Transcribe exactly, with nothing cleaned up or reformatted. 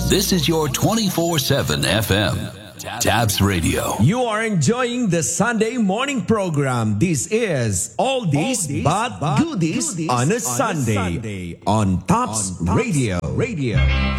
This is your twenty-four seven F M. Tabs Radio. You are enjoying the Sunday morning program. This is All This But Goodies on a Sunday on Tops Radio. Radio.